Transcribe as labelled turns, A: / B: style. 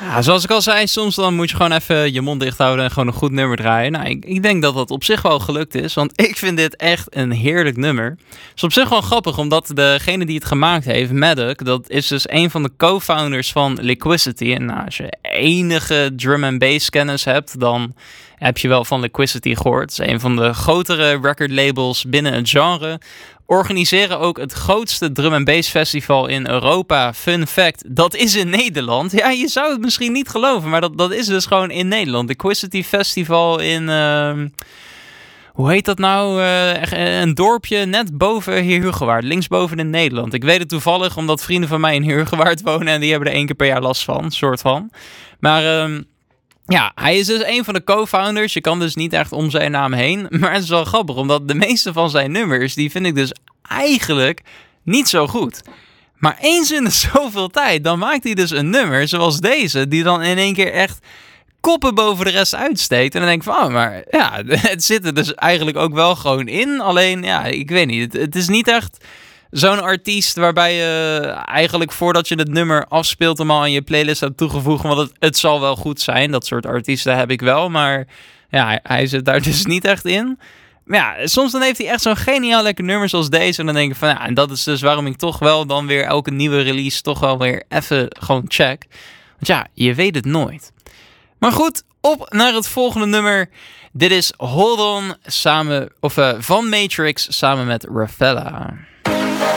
A: Ja, zoals ik al zei, soms dan moet je gewoon even je mond dicht houden en gewoon een goed nummer draaien. Nou, ik denk dat dat op zich wel gelukt is, want ik vind dit echt een heerlijk nummer. Het is op zich wel grappig, omdat degene die het gemaakt heeft, Madoc, dat is dus een van de co-founders van Liquicity. En nou, als je enige drum and bass kennis hebt, dan heb je wel van Liquicity gehoord. Het is een van de grotere record labels binnen het genre. Organiseren ook het grootste drum and bass festival in Europa. Fun fact, dat is in Nederland. Ja, je zou het misschien niet geloven, maar dat is dus gewoon in Nederland. De Liquicity Festival in... hoe heet dat nou? Een dorpje net boven Heerhugowaard. Linksboven in Nederland. Ik weet het toevallig, omdat vrienden van mij in Heerhugowaard wonen en die hebben er 1 keer per jaar last van. Soort van. Maar... ja, hij is dus een van de co-founders. Je kan dus niet echt om zijn naam heen. Maar het is wel grappig, omdat de meeste van zijn nummers... die vind ik dus eigenlijk niet zo goed. Maar eens in de zoveel tijd, dan maakt hij dus een nummer zoals deze... die dan in één keer echt koppen boven de rest uitsteekt. En dan denk ik van, oh, maar ja, het zit er dus eigenlijk ook wel gewoon in. Alleen, ja, ik weet niet. Het is niet echt... zo'n artiest waarbij je eigenlijk voordat je het nummer afspeelt hem al aan je playlist hebt toegevoegd. Want het zal wel goed zijn. Dat soort artiesten heb ik wel. Maar ja, hij zit daar dus niet echt in. Maar ja, soms dan heeft hij echt zo'n geniaal lekker nummer zoals deze. En dan denk ik van ja, en dat is dus waarom ik toch wel dan weer elke nieuwe release toch wel weer even gewoon check. Want ja, je weet het nooit. Maar goed, op naar het volgende nummer. Dit is Hold On van Matrix samen met Rafaela.